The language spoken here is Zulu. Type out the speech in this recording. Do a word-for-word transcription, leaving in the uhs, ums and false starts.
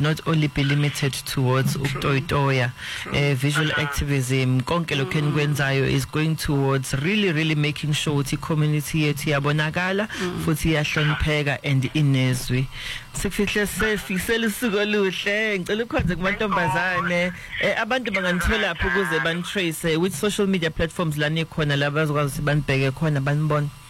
not only be limited towards uktoyitoya. Uh, visual activism konke lokho enikwenzayo is going towards really really making sure ukuthi community yethu yabonakala futhi yahlonipheka and inezwi. Sifihle sefisela usuku oluhle ngicela ukhonze kumantombazane abantu banganithola lapho ukuze ban trace which social media platforms la nikhona la bazokwazi banibheke khona banibone.